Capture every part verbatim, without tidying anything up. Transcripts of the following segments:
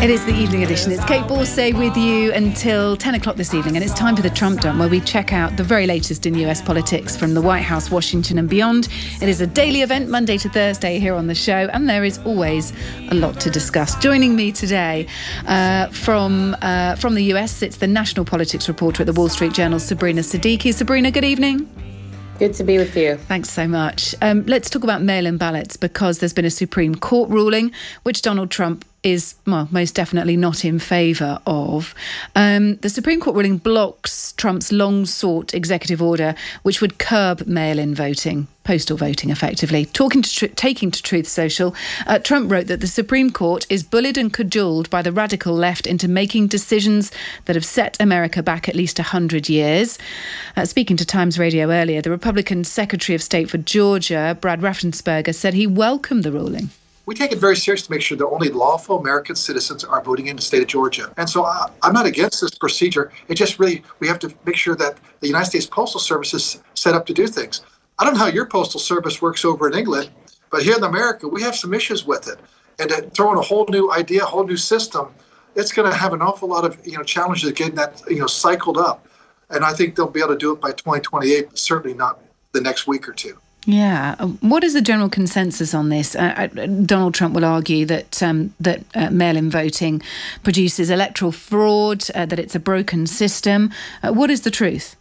It is the evening edition. It's Kate Borsay with you until ten o'clock this evening, and it's time for the Trump Dump, where we check out the very latest in U S politics from the White House, Washington and beyond. It is a daily event, Monday to Thursday here on the show, and there is always a lot to discuss. Joining me today uh, from uh, from the U S, it's the national politics reporter at the Wall Street Journal, Sabrina Siddiqui. Sabrina, good evening. Good to be with you. Thanks so much. Um, let's talk about mail-in ballots, because there's been a Supreme Court ruling which Donald Trump is, well, most definitely not in favour of. Um, the Supreme Court ruling blocks Trump's long-sought executive order, which would curb mail-in voting, postal voting, effectively. Talking to tr- taking to Truth Social, uh, Trump wrote that the Supreme Court is bullied and cajoled by the radical left into making decisions that have set America back at least one hundred years. Uh, speaking to Times Radio earlier, the Republican Secretary of State for Georgia, Brad Raffensperger, said he welcomed the ruling. We take it very seriously to make sure that only lawful American citizens are voting in the state of Georgia. And so I, I'm not against this procedure. It just really, we have to make sure that the United States Postal Service is set up to do things. I don't know how your postal service works over in England, but here in America, we have some issues with it. And to throw in a whole new idea, a whole new system, it's going to have an awful lot of, you know, challenges getting that, you know, cycled up. And I think they'll be able to do it by twenty twenty-eight, but certainly not the next week or two. Yeah. What is the general consensus on this? Uh, Donald Trump will argue that um, that uh, mail-in voting produces electoral fraud, uh, that it's a broken system. Uh, what is the truth?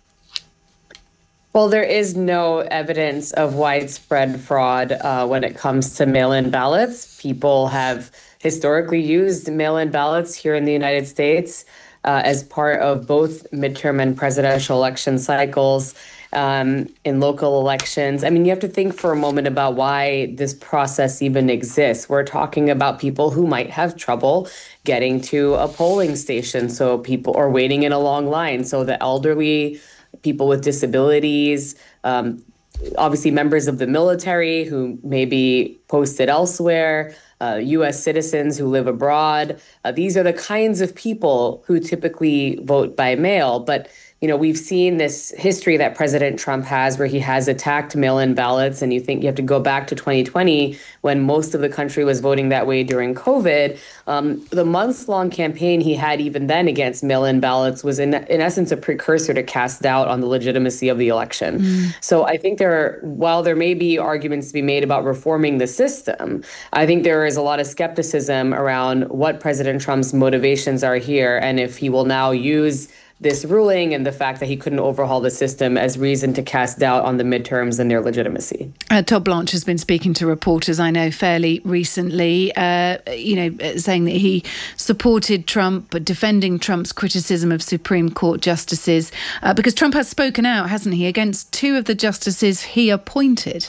Well, there is no evidence of widespread fraud uh, when it comes to mail-in ballots. People have historically used mail-in ballots here in the United States uh, as part of both midterm and presidential election cycles. Um, in local elections. I mean, you have to think for a moment about why this process even exists. We're talking about people who might have trouble getting to a polling station, so people are waiting in a long line. So the elderly, people with disabilities, um, obviously members of the military who may be posted elsewhere, uh, U S citizens who live abroad. Uh, these are the kinds of people who typically vote by mail. But you know, we've seen this history that President Trump has where he has attacked mail-in ballots, and you think you have to go back to twenty twenty when most of the country was voting that way during COVID. Um, the months-long campaign he had even then against mail-in ballots was in, in essence a precursor to cast doubt on the legitimacy of the election. Mm. So I think there are, while there may be arguments to be made about reforming the system, I think there is a lot of skepticism around what President Trump's motivations are here, and if he will now use this ruling and the fact that he couldn't overhaul the system as reason to cast doubt on the midterms and their legitimacy. Uh, Todd Blanche has been speaking to reporters, I know, fairly recently, uh, you know, saying that he supported Trump, defending Trump's criticism of Supreme Court justices, uh, because Trump has spoken out, hasn't he, against two of the justices he appointed.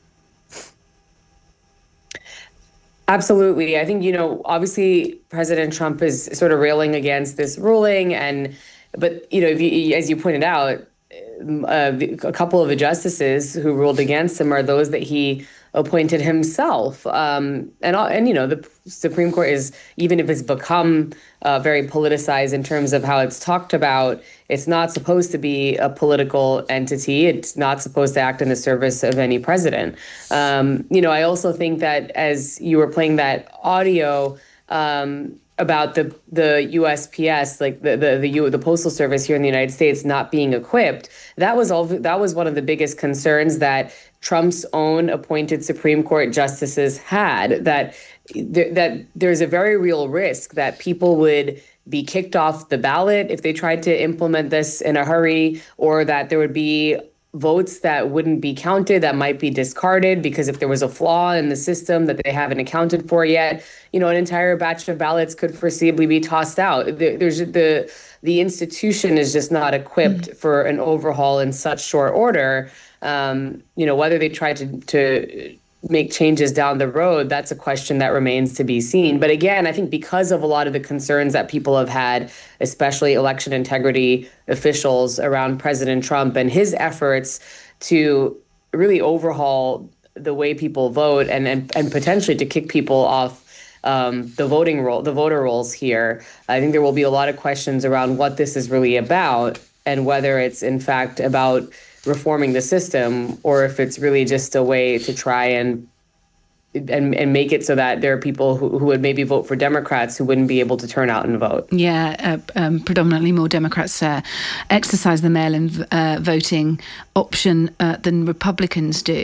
Absolutely. I think, you know, obviously President Trump is sort of railing against this ruling, and But, you know, if you, as you pointed out, uh, a couple of the justices who ruled against him are those that he appointed himself. Um, and, and, you know, the Supreme Court is, even if it's become uh, very politicized in terms of how it's talked about, it's not supposed to be a political entity. It's not supposed to act in the service of any president. Um, you know, I also think that as you were playing that audio, um, about the the U S P S, like the the the, U, the Postal Service here in the United States not being equipped, that was all that was one of the biggest concerns that Trump's own appointed Supreme Court justices had, that th- that there's a very real risk that people would be kicked off the ballot if they tried to implement this in a hurry, or that there would be votes that wouldn't be counted, that might be discarded because if there was a flaw in the system that they haven't accounted for yet, you know, an entire batch of ballots could foreseeably be tossed out. There's the the institution is just not equipped mm-hmm. for an overhaul in such short order. Um, you know, whether they try to to make changes down the road, that's a question that remains to be seen. But again, I think because of a lot of the concerns that people have had, especially election integrity officials around President Trump and his efforts to really overhaul the way people vote and and, and potentially to kick people off um, the voting roll, the voter rolls here, I think there will be a lot of questions around what this is really about and whether it's in fact about reforming the system or if it's really just a way to try and and and make it so that there are people who, who would maybe vote for Democrats who wouldn't be able to turn out and vote. Yeah, uh, um, predominantly more Democrats uh, exercise the mail-in uh, voting option uh, than Republicans do.